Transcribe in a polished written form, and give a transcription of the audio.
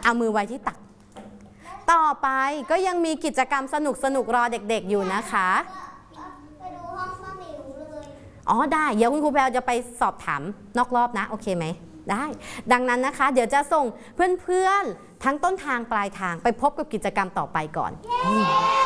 เอามือไว้ที่ตักต่อไปก็ยังมีกิจกรรมสนุกรอเด็กๆอยู่นะคะไปดูห้องสมิวเลยอ๋อได้เดี๋ยวคุณครูแพรวจะไปสอบถามนอกรอบนะโอเคไหมได้ดังนั้นนะคะเดี๋ยวจะส่งเพื่อนๆทั้งต้นทางปลายทางไปพบกับกิจกรรมต่อไปก่อน